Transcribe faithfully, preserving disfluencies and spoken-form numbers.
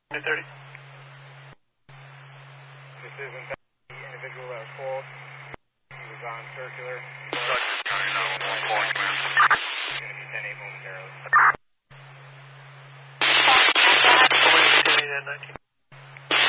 two thirty. This isn't the individual that was pulled. He was on circular. Dutchess County nine one one calling command. He's going to be ten eight momentarily. Police nineteen.